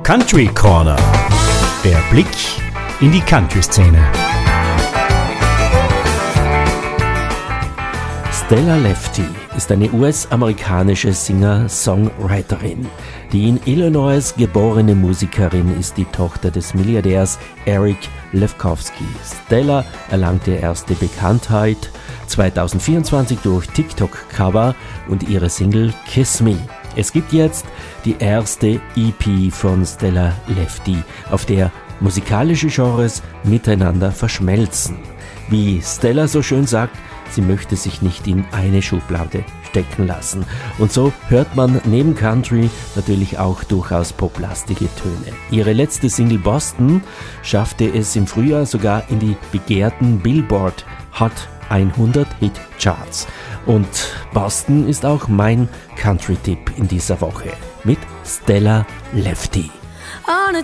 Country Corner. Der Blick in die Country-Szene. Stella Lefty ist eine US-amerikanische Singer-Songwriterin. Die in Illinois geborene Musikerin ist die Tochter des Milliardärs Eric Lefkowski. Stella erlangte erste Bekanntheit 2024 durch TikTok-Cover und ihre Single Kiss Me. Es gibt jetzt die erste EP von Stella Lefty, auf der musikalische Genres miteinander verschmelzen. Wie Stella so schön sagt, sie möchte sich nicht in eine Schublade stecken lassen. Und so hört man neben Country natürlich auch durchaus poplastige Töne. Ihre letzte Single Boston schaffte es im Frühjahr sogar in die begehrten Billboard Hot 100 Hit Charts. Und Boston ist auch mein Country-Tipp in dieser Woche mit Stella Lefty. On a